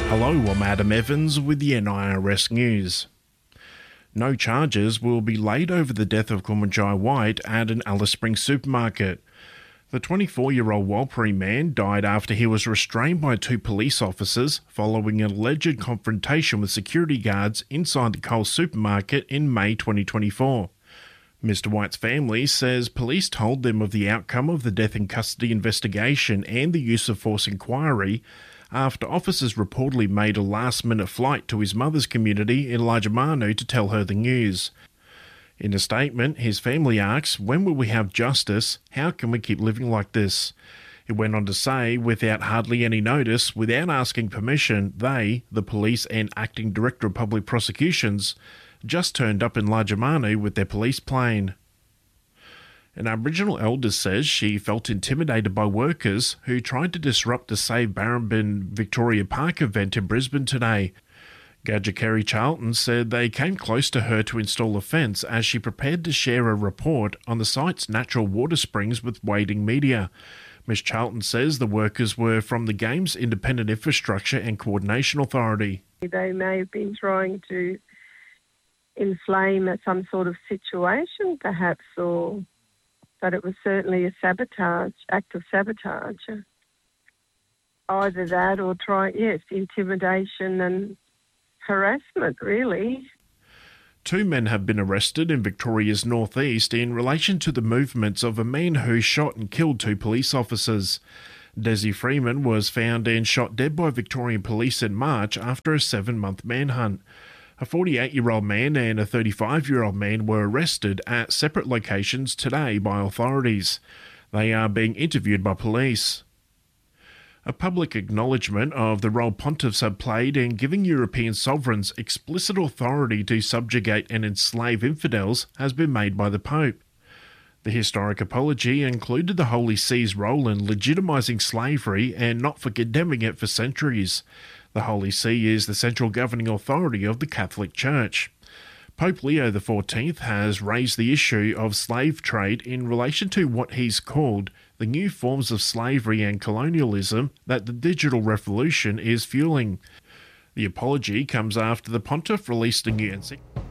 Hello, I'm Adam Evans with the NIRS News. No charges will be laid over the death of Kumanjai White at an Alice Springs supermarket. The 24-year-old Warlpiri man died after he was restrained by two police officers following an alleged confrontation with security guards inside the Coles supermarket in May 2024. Mr. White's family says police told them of the outcome of the death in custody investigation and the use of force inquiry after officers reportedly made a last-minute flight to his mother's community in Lajamanu to tell her the news. In a statement, his family asks, "When will we have justice? How can we keep living like this?" It went on to say, without hardly any notice, without asking permission, they, the police and acting director of public prosecutions, just turned up in Lajamanu with their police plane. An Aboriginal elder says she felt intimidated by workers who tried to disrupt the Save Barrambin Victoria Park event in Brisbane today. Gadja Kerry Charlton said they came close to her to install a fence as she prepared to share a report on the site's natural water springs with wading media. Ms Charlton says the workers were from the Games Independent Infrastructure and Coordination Authority. They may have been trying to inflame some sort of situation, perhaps, but it was certainly a act of sabotage. Either that or intimidation and harassment, really. Two men have been arrested in Victoria's northeast in relation to the movements of a man who shot and killed two police officers. Desi Freeman was found and shot dead by Victorian police in March after a 7-month manhunt. A 48-year-old man and a 35-year-old man were arrested at separate locations today by authorities. They are being interviewed by police. A public acknowledgement of the role pontiffs have played in giving European sovereigns explicit authority to subjugate and enslave infidels has been made by the Pope. The historic apology included the Holy See's role in legitimising slavery and not for condemning it for centuries. The Holy See is the central governing authority of the Catholic Church. Pope Leo XIV has raised the issue of slave trade in relation to what he's called the new forms of slavery and colonialism that the digital revolution is fueling. The apology comes after the pontiff released a new